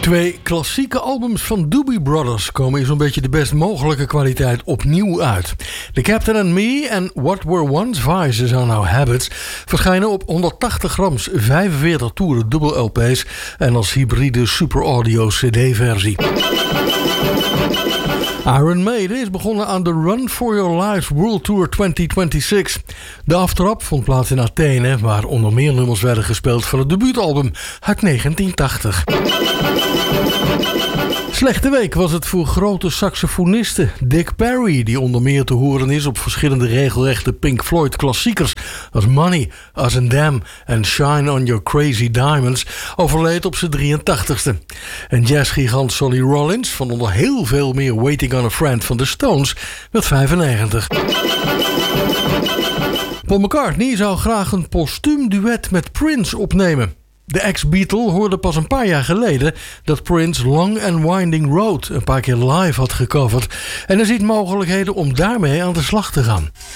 Twee klassieke albums van Doobie Brothers komen in zo'n beetje de best mogelijke kwaliteit opnieuw uit. The Captain and Me en What Were Once Vices Are Now Habits verschijnen op 180 grams, 45 toeren dubbel LP's en als hybride super audio CD-versie. Iron Maiden is begonnen aan de Run For Your Life World Tour 2026. De aftrap vond plaats in Athene, waar onder meer nummers werden gespeeld van het debuutalbum uit 1980. Slechte week was het voor grote saxofoniste Dick Perry, die onder meer te horen is op verschillende regelrechte Pink Floyd klassiekers als Money, Us and Them en Shine On Your Crazy Diamonds, overleed op zijn 83ste. En jazzgigant Sonny Rollins, van onder heel veel meer Waiting on a Friend van de Stones, werd 95. Paul McCartney zou graag een postuum duet met Prince opnemen. De ex-Beatle hoorde pas een paar jaar geleden dat Prince Long and Winding Road een paar keer live had gecoverd en er ziet mogelijkheden om daarmee aan de slag te gaan.